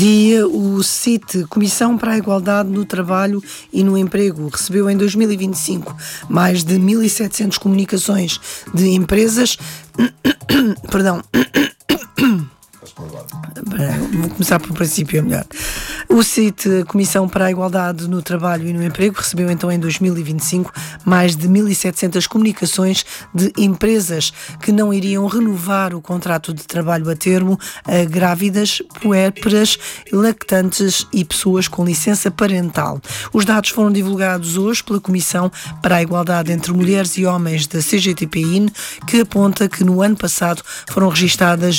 O CIT, Comissão para a Igualdade no Trabalho e no Emprego, recebeu em 2025 mais de 1.700 comunicações de empresas. Vou começar pelo princípio, é melhor. O CIT, Comissão para a Igualdade no Trabalho e no Emprego, recebeu então em 2025 mais de 1.700 comunicações de empresas que não iriam renovar o contrato de trabalho a termo a grávidas, puérperas, lactantes e pessoas com licença parental. Os dados foram divulgados hoje pela Comissão para a Igualdade entre Mulheres e Homens da CGTP-IN, que aponta que no ano passado foram registadas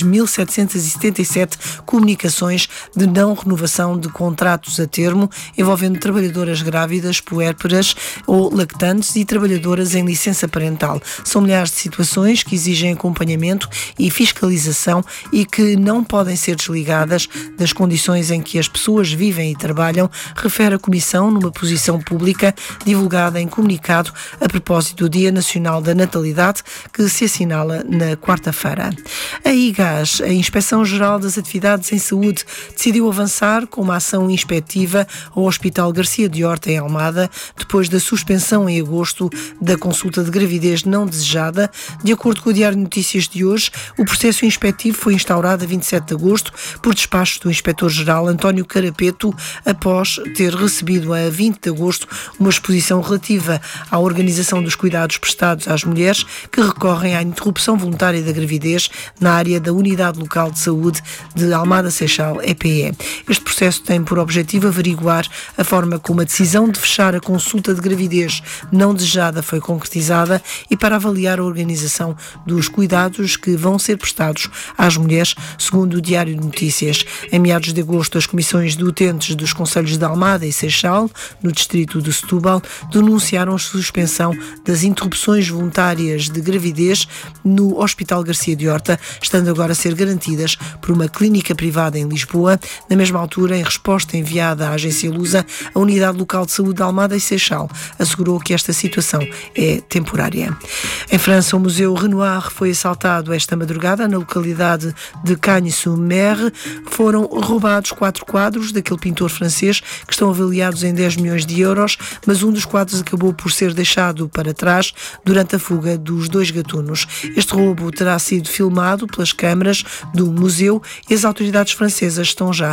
1.777 comunicações de não renovação de contratos a termo envolvendo trabalhadoras grávidas, puérperas ou lactantes e trabalhadoras em licença parental. São milhares de situações que exigem acompanhamento e fiscalização e que não podem ser desligadas das condições em que as pessoas vivem e trabalham, refere a Comissão numa posição pública divulgada em comunicado a propósito do Dia Nacional da Natalidade, que se assinala na quarta-feira. A IGAS, a Inspeção-Geral das Atividades em Saúde, decidiu avançar com uma ação inspectiva ao Hospital Garcia de Horta, em Almada, depois da suspensão em agosto da consulta de gravidez não desejada. De acordo com o Diário de Notícias de hoje, o processo inspectivo foi instaurado a 27 de agosto por despacho do Inspetor-Geral António Carapeto, após ter recebido a 20 de agosto uma exposição relativa à organização dos cuidados prestados às mulheres que recorrem à interrupção voluntária da gravidez na área da Unidade Local de Saúde de Almada Seixal, EPE. Este processo tem por objetivo averiguar a forma como a decisão de fechar a consulta de gravidez não desejada foi concretizada e para avaliar a organização dos cuidados que vão ser prestados às mulheres, segundo o Diário de Notícias. Em meados de agosto, as comissões de utentes dos concelhos de Almada e Seixal, no distrito de Setúbal, denunciaram a suspensão das interrupções voluntárias de gravidez no Hospital Garcia de Horta, estando agora a ser garantidas por uma clínica privada em Lisboa. Na mesma altura, em resposta enviada à agência Lusa, a Unidade Local de Saúde de Almada e Seixal assegurou que esta situação é temporária. Em França, o Museu Renoir foi assaltado esta madrugada na localidade de Cagnes-sur-Mer. Foram roubados 4 quadros daquele pintor francês que estão avaliados em 10 milhões de euros, mas um dos quadros acabou por ser deixado para trás durante a fuga dos 2 gatunos. Este roubo terá sido filmado pelas câmaras do museu e as autoridades francesas estão já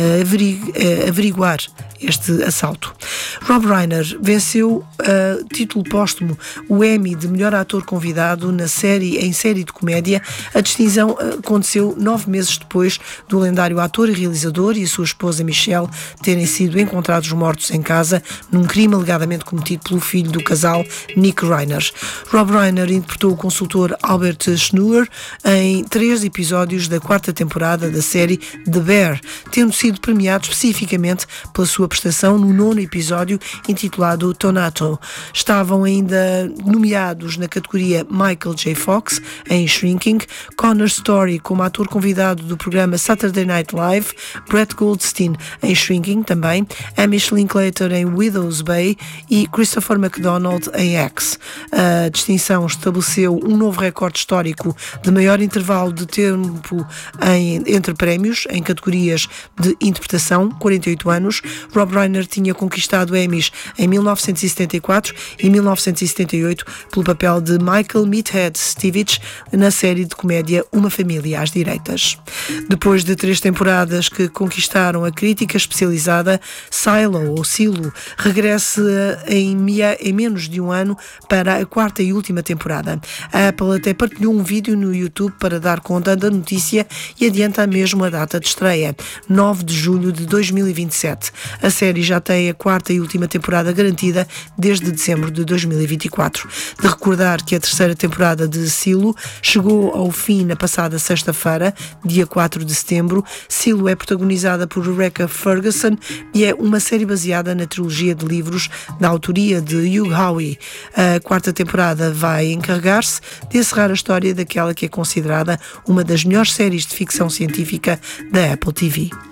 a averiguar este assalto. Rob Reiner venceu título póstumo o Emmy de melhor ator convidado em série de comédia. A distinção aconteceu 9 meses depois do lendário ator e realizador e a sua esposa Michelle terem sido encontrados mortos em casa num crime alegadamente cometido pelo filho do casal, Nick Reiner. Rob Reiner interpretou o consultor Albert Schnur em 3 episódios da 4ª temporada da série The Bear, tendo sido premiado especificamente pela sua prestação no 9º episódio intitulado Tonato. Estavam ainda nomeados na categoria Michael J. Fox em Shrinking, Connor Story como ator convidado do programa Saturday Night Live, Brett Goldstein em Shrinking também, Hamish Linklater em Widow's Bay e Christopher McDonald em X. A distinção estabeleceu um novo recorde histórico de maior intervalo de tempo entre prémios em categorias de interpretação, 48 anos. Rob Reiner tinha conquistado Emmys em 1974 e 1978 pelo papel de Michael Meathead Stevich na série de comédia Uma Família às Direitas. Depois de 3 temporadas que conquistaram a crítica especializada, Silo regressa em menos de um ano para a 4ª e última temporada. A Apple até partilhou um vídeo no YouTube para dar conta da notícia e adianta mesmo a data de estreia, 9 de julho de 2027. A série já tem a 4ª e última temporada garantida desde dezembro de 2024. De recordar que a 3ª temporada de Silo chegou ao fim na passada sexta-feira, dia 4 de setembro. Silo é protagonizada por Rebecca Ferguson e é uma série baseada na trilogia de livros da autoria de Hugh Howey. A 4ª temporada vai encarregar-se de encerrar a história daquela que é considerada uma das melhores séries de ficção científica da Apple TV.